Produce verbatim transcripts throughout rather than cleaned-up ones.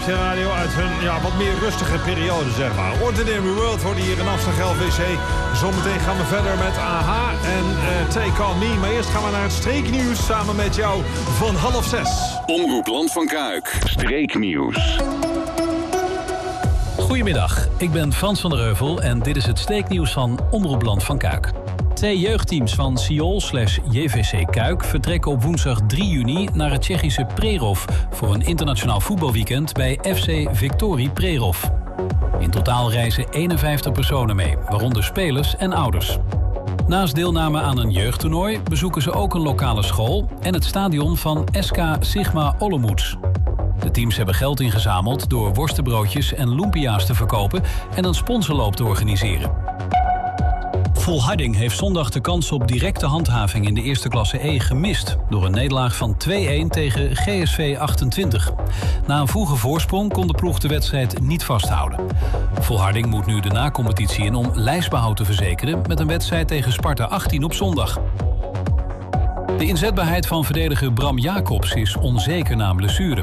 je radio uit hun ja, wat meer rustige periode, zeg maar. Ordinary World hoorde hier in Amsterdam L V C. Zometeen gaan we verder met A H en uh, Take On Me. Maar eerst gaan we naar het streeknieuws samen met jou van half zes. Omroep Land van Kuik, streeknieuws. Goedemiddag, ik ben Frans van der Heuvel en dit is het streeknieuws van Omroep Land van Kuik. Twee jeugdteams van Siol slash J V C Kuik vertrekken op woensdag drie juni naar het Tsjechische Prerov voor een internationaal voetbalweekend bij F C Victorie Prerov. In totaal reizen eenenvijftig personen mee, waaronder spelers en ouders. Naast deelname aan een jeugdtoernooi bezoeken ze ook een lokale school en het stadion van S K Sigma Olomouc. De teams hebben geld ingezameld door worstenbroodjes en lumpia's te verkopen en een sponsorloop te organiseren. Volharding heeft zondag de kans op directe handhaving in de eerste klasse E gemist door een nederlaag van twee-een tegen G S V achtentwintig. Na een vroege voorsprong kon de ploeg de wedstrijd niet vasthouden. Volharding moet nu de nacompetitie in om lijstbehoud te verzekeren met een wedstrijd tegen Sparta achttien op zondag. De inzetbaarheid van verdediger Bram Jacobs is onzeker na een blessure.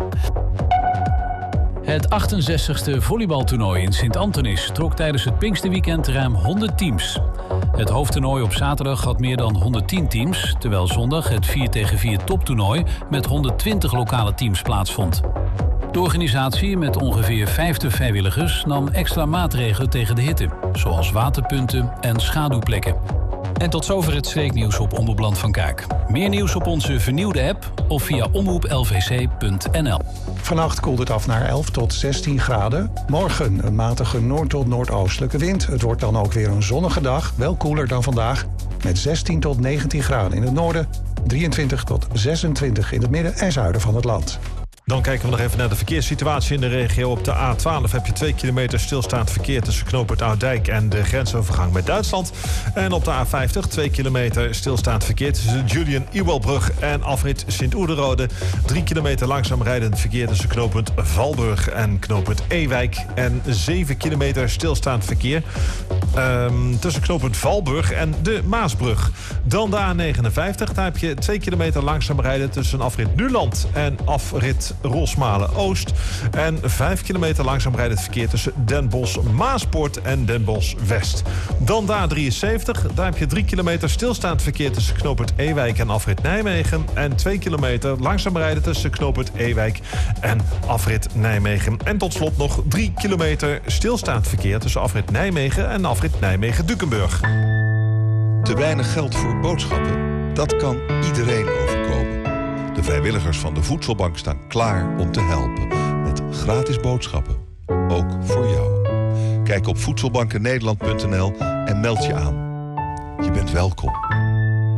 Het achtenzestigste volleybaltoernooi in Sint-Antonis trok tijdens het Pinksterweekend ruim honderd teams. Het hoofdtoernooi op zaterdag had meer dan honderdtien teams, terwijl zondag het vier tegen vier toptoernooi met honderdtwintig lokale teams plaatsvond. De organisatie met ongeveer vijftig vrijwilligers nam extra maatregelen tegen de hitte, zoals waterpunten en schaduwplekken. En tot zover het streeknieuws op Omroep Land van Kuik. Meer nieuws op onze vernieuwde app of via omroep l v c punt n l. Vannacht koelt het af naar elf tot zestien graden. Morgen een matige noord- tot noordoostelijke wind. Het wordt dan ook weer een zonnige dag, wel koeler dan vandaag. Met zestien tot negentien graden in het noorden, drieëntwintig tot zesentwintig in het midden en zuiden van het land. Dan kijken we nog even naar de verkeerssituatie in de regio. Op de A twaalf heb je twee kilometer stilstaand verkeer tussen knooppunt Oudijk en de grensovergang met Duitsland. En op de A vijftig twee kilometer stilstaand verkeer tussen Julian-Ewelbrug en afrit Sint-Oederode. Drie kilometer langzaam rijdend verkeer tussen knooppunt Valburg en knooppunt Ewijk. En zeven kilometer stilstaand verkeer um, tussen knooppunt Valburg en de Maasbrug. Dan de A negenenvijftig, daar heb je twee kilometer langzaam rijden tussen afrit Nuland en afrit Rosmalen-Oost. En vijf kilometer langzaam rijdend verkeer tussen Den Bosch-Maaspoort en Den Bosch-West. Dan de A drieënzeventig. Daar heb je drie kilometer stilstaand verkeer tussen knooppunt Ewijk en afrit Nijmegen. En twee kilometer langzaam rijden tussen knooppunt Ewijk en afrit Nijmegen. En tot slot nog drie kilometer stilstaand verkeer tussen afrit Nijmegen en afrit Nijmegen-Dukenburg. Te weinig geld voor boodschappen? Dat kan iedereen overkomen. De vrijwilligers van de Voedselbank staan klaar om te helpen. Met gratis boodschappen. Ook voor jou. Kijk op voedselbanken nederland punt n l en meld je aan. Je bent welkom.